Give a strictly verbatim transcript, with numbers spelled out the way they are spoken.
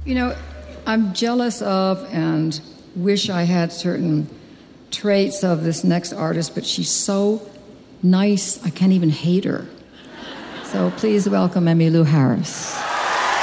You know, I'm jealous of and wish I had certain traits of this next artist, but she's so nice, I can't even hate her. So please welcome Emmylou Harris.